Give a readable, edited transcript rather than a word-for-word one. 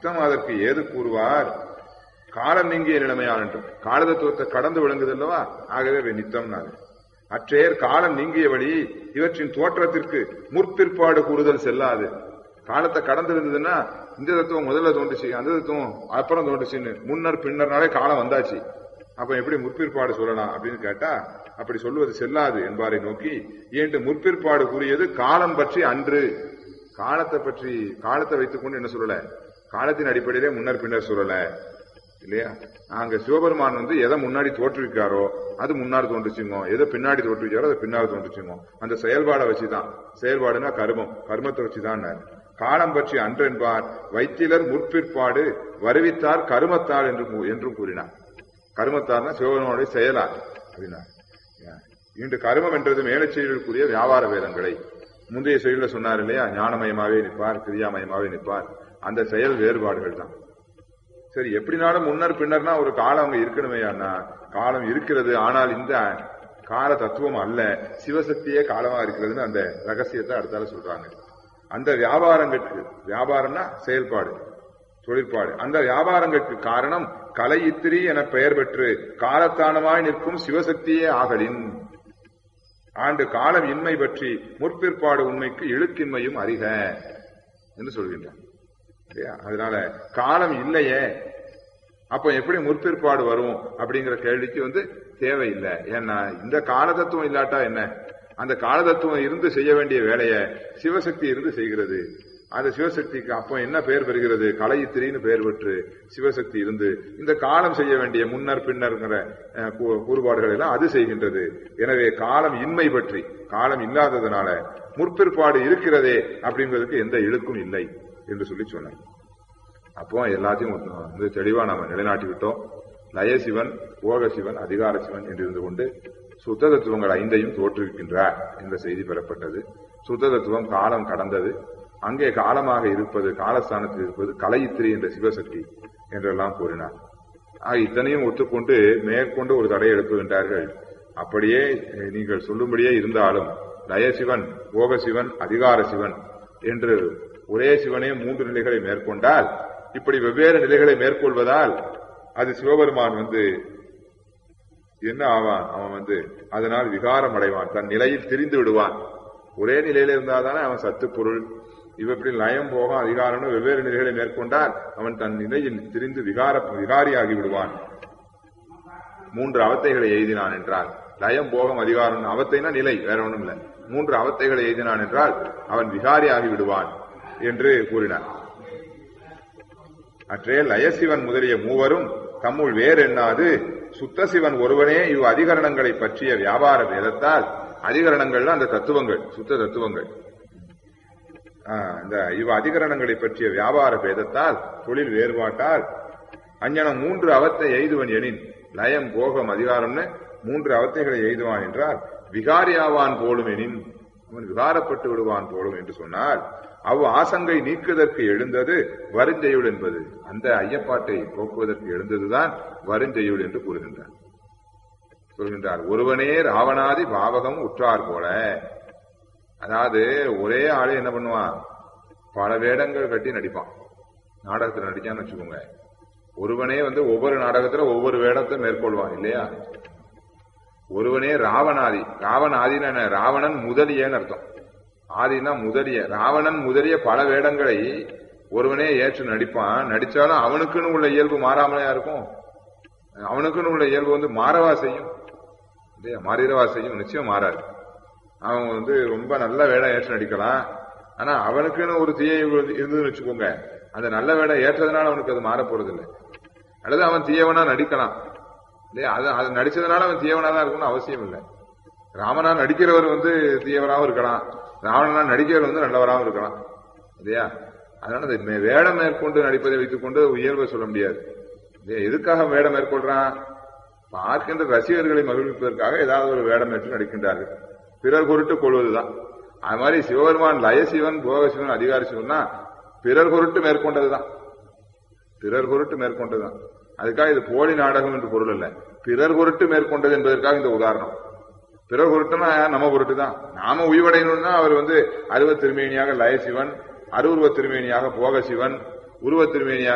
நித்தம் அதற்கு ஏது கூறுவார்? காலம் நீங்கிய நிலைமையால் என்று காலதத்துவத்தை கடந்து விளங்குதல்லவா, ஆகவே நித்தம்னாரு. அற்றேர் காலம் நீங்கிய வழி இவற்றின் தோற்றத்திற்கு முற்பிற்பாடு கூறுதல் செல்லாது. காலத்தை கடந்து இருந்ததுன்னா இந்த தத்துவம் முதல்ல தோன்றுச்சு, அந்த தத்துவம் அப்புறம் தோன்றுச்சுன்னு முன்னர் பின்னர்னாலே காலம் வந்தாச்சு, அப்ப எப்படி முற்பிற்பாடு சொல்லலாம் அப்படின்னு கேட்டா அப்படி சொல்லுவது செல்லாது என்பாரை நோக்கி, ஏன்று முற்பிற்பாடு கூறியது காலம் பற்றி அன்று. காலத்தை பற்றி காலத்தை வைத்துக் கொண்டு என்ன சொல்லல, காலத்தின் அடிப்படையிலே முன்னர் பின்னர் சொல்லல இல்லையா. அங்க சிவபெருமான் எதை முன்னாடி தோற்றுவிக்காரோ அது முன்னாடி தோன்றுச்சுங்க, எதை பின்னாடி தோற்றுவிக்காரோ அதை பின்னாடி தோன்றுச்சுங்க. அந்த செயல்பாடை வச்சுதான், செயல்பாடுனா கர்மம், கர்மத்தை வச்சுதான் காலம் பற்றி அன்று என்பார். வைத்திலர் முற்பிற்பாடு வருவித்தார் கருமத்தால் என்றும் கூறினார். கருமத்தார்னா சிவபெருமானுடைய செயலார் அப்படின்னார். இன்று கருமம் என்றது மேலே செய்யக்கூடிய வியாபார வேதங்களை முந்தைய செயலில் சொன்னார் இல்லையா, ஞானமயமாவே நிற்பார், கிரியாமயமாவே நிற்பார். அந்த செயல் வேறுபாடுகள் தான். சரி, எப்படினாலும் முன்னர் பின்னர்னா ஒரு காலம் அங்க இருக்கணுமேயானா காலம் இருக்கிறது, ஆனால் இந்த கால தத்துவம் அல்ல, சிவசக்தியே காலமா இருக்கிறதுன்னு அந்த ரகசியத்தை அடுத்தால சொல்றாங்க. அந்த வியாபாரங்களுக்கு, வியாபாரம்னா செயல்பாடு, தொழிற்பாடு, அந்த வியாபாரங்களுக்கு காரணம் கலையித்திரி என பெயர் பெற்று காலத்தானமாய் நிற்கும் சிவசக்தியே ஆகலின் ஆண்டு காலம் இன்மை பற்றி முற்பிற்பாடு உண்மைக்கு இழுக்கின்மையும் அறிக என்று சொல்கின்றார். அதனால காலம் இல்லையே, அப்ப எப்படி முற்பிற்பாடு வரும் அப்படிங்கிற கேள்விக்கு தேவையில்லை. ஏன்னா இந்த காலதத்துவம் இல்லாட்டா என்ன, அந்த காலதத்துவம் இருந்து செய்ய வேண்டிய வேலையை சிவசக்தி இருந்து செய்கிறது. அந்த சிவசக்திக்கு அப்போ என்ன பெயர் பெறுகிறது, கலையித்திரின்னு பெயர் பெற்று சிவசக்தி இருந்து இந்த காலம் செய்ய வேண்டிய முன்னர் பின்னர்ங்கிற கூறுபாடுகள் எல்லாம் அது செய்கின்றது. எனவே காலம் இன்மை பற்றி, காலம் இல்லாததுனால முற்பிற்பாடு இருக்கிறதே அப்படிங்கிறதுக்கு எந்த இழுக்கும் இல்லை என்று சொல்லி சொன்னார். அப்போ எல்லாத்தையும் தெளிவா நாம நிலைநாட்டி விட்டோம். லயசிவன், போகசிவன், அதிகார சிவன் என்று இருந்து கொண்டு சுத்த தத்துவங்கள் 5ஐயும் தோற்றுவிக்கின்றார் என்ற செய்தி பெறப்பட்டது. சுத்த தத்துவம் காலம் கடந்தது, அங்கே காலமாக இருப்பது, காலஸ்தானத்தில் இருப்பது கலையித்திரி என்ற சிவசக்தி என்றெல்லாம் கூறினார். இத்தனையும் ஒத்துக்கொண்டு மேற்கொண்டு ஒரு தடை எழுப்புகின்றார்கள். அப்படியே நீங்கள் சொல்லும்படியே இருந்தாலும் லயசிவன், போகசிவன், அதிகார சிவன் என்று ஒரே சிவனே 3 நிலைகளை மேற்கொண்டால், இப்படி வெவ்வேறு நிலைகளை மேற்கொள்வதால் அது சிவபெருமான் என்ன ஆவான், அவன் அதனால் விகாரம் அடைவான், தன் நிலையில் திரிந்து விடுவான். ஒரே நிலையில இருந்தாதானே அவன் சத்து பொருள். இப்படி லயம் போகம் அதிகாரம்னு வெவ்வேறு நிலைகளை மேற்கொண்டால் அவன் தன் நிலையில் திரிந்து விகாரியாகி விடுவான். 3 அவத்தைகளை எய்தினான் என்றால், லயம் போகம் அதிகாரம் அவத்தைனா நிலை, வேற ஒண்ணும் இல்லை. 3 அவத்தைகளை எய்தினான் என்றால் அவன் விகாரியாகி விடுவான் என்று கூறினார். அற்றே லயசிவன் முதலிய மூவரும் தம்முள் வேறு எண்ணாது சுத்த சிவன் ஒருவனே இவ் அதிகரணங்களை பற்றிய வியாபார வேதத்தால், அதிகரணங்கள்ல அந்த தத்துவங்கள், சுத்த தத்துவங்கள், இந்த இவ் அதிகரணங்களை பற்றிய வியாபார வேதத்தால் தொழில் வேறுபாட்டால் அஞ்ஞனம் 3 அவத்தை எய்துவன் எனின், லயம் போகம் அதிகாரம்னு 3 அவத்தைகளை எய்துவான் என்றால் விகாரியாவான் போலும் எனின், அவன் விகாரப்பட்டு விடுவான் போலும் என்று சொன்னால், ஆசங்கை நீக்குவதற்கு எழுந்தது வருஞ்செயுள் என்பது, அந்த ஐயப்பாட்டை போக்குவதற்கு எழுந்ததுதான் வருஞ்செயுள் என்று சொல்கின்றார். ஒருவனே ராவணாதி பாவகம் உற்றார் போல, அதாவது ஒரே ஆளே என்ன பண்ணுவான், பல வேடங்கள் கட்டி நடிப்பான். நாடகத்தில் நடிச்சான்னு வச்சுக்கோங்க, ஒருவனே ஒவ்வொரு நாடகத்துல ஒவ்வொரு வேடத்தை மேற்கொள்வான் இல்லையா. ஒருவனே ராவணாதி, ராவணாதின்னு ராவணன் முதலியன்னு அர்த்தம். ஆதினா முதலிய, ராவணன் முதலிய பல வேடங்களை ஒருவனே ஏற்று நடிப்பான். நடிச்சாலும் அவனுக்குன்னு உள்ள இயல்பு மாறாமலையா இருக்கும், அவனுக்குன்னு உள்ள இயல்பு மாறவா செய்யும் இல்லையா, மாறிடவா செய்யும், நிச்சயம் மாறாது. அவன் ரொம்ப நல்ல வேடம் ஏற்று நடிக்கலாம், ஆனா அவனுக்குன்னு ஒரு தீய இருந்ததுன்னு வச்சுக்கோங்க, அந்த நல்ல வேடம் ஏற்றதுனால அவனுக்கு அது மாற போறது இல்லை. அல்லது அவன் தீயவனா நடிக்கலாம் இல்லையா, அது நடிச்சதுனால அவன் தீயவனா தான் இருக்கணும்னு அவசியம் இல்லை. ராமனா நடிக்கிறவர் தீயவராகவும் இருக்கலாம், ராவணனா நடிக்கிறவர் நல்லவராகவும் இருக்கலாம் இல்லையா. அதனால வேடம் மேற்கொண்டு நடிப்பதை வைத்துக் கொண்டு உயர்வை சொல்ல முடியாது. எதுக்காக வேடம் மேற்கொள்றான், பார்க்கின்ற ரசிகர்களை மகிழ்விப்பதற்காக ஏதாவது ஒரு வேடம் ஏற்று நடிக்கின்றார்கள், பிறர் பொருட்டு கொள்வதுதான். அது மாதிரி சிவபெருமான் லயசிவன், போகசிவன், அதிகார சிவன்னா பிறர் பொருட்டு மேற்கொண்டதுதான், பிறர் பொருட்டு மேற்கொண்டதுதான். அதுக்காக இது போலி நாடகம் என்று பொருள் அல்ல, பிறர் பொருட்டு மேற்கொண்டது என்பதற்காக இந்த உதாரணம். பிறர் பொருட்டுனா நம்ம பொருட்டு தான். நாம உய்வடையணும்னா அவர் அருவ திருமேனியாக லயசிவன், அருவுருவ திருமேனியாக போகசிவன், உருவ திருமேனியாக